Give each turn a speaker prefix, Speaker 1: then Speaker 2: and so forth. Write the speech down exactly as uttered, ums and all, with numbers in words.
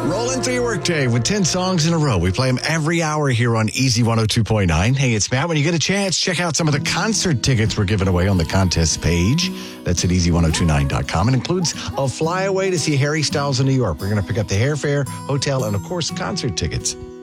Speaker 1: Rolling through your workday with ten songs in a row. We play them every hour here on Easy one oh two point nine. Hey, it's Matt. When you get a chance, check out some of the concert tickets we're giving away on the contest page. That's at easy ten twenty-nine dot com. It includes a flyaway to see Harry Styles in New York. We're going to pick up the airfare, hotel, and, of course, concert tickets.